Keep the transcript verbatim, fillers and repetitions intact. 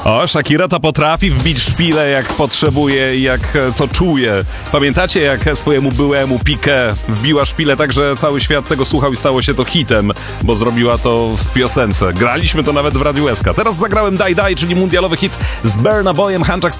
O, Shakira to potrafi wbić szpilę jak potrzebuje i jak to czuje. Pamiętacie, jak swojemu byłemu Piqué wbiła szpilę tak, że cały świat tego słuchał i stało się to hitem, bo zrobiła to w piosence. Graliśmy to nawet w Radiu S K. Teraz zagrałem Die Die, czyli mundialowy hit z Burna Boyem, Hunchak